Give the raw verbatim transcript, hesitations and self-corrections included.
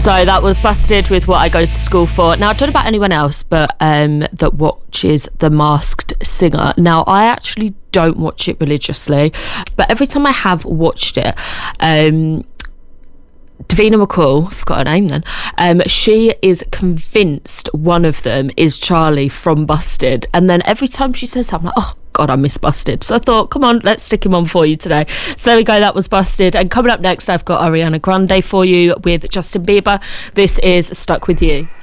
So that was Busted with What I Go to School For. Now, I don't know about anyone else, but um, that watches The Masked Singer. Now, I actually don't watch it religiously, but every time I have watched it, um, Davina McCall, I forgot her name then, um, she is convinced one of them is Charlie from Busted. And then every time she says something, I'm like, oh, God, I miss Busted. So I thought, come on, let's stick him on for you today. So there we go, that was Busted. And coming up next, I've got Ariana Grande for you with Justin Bieber. This is Stuck With You.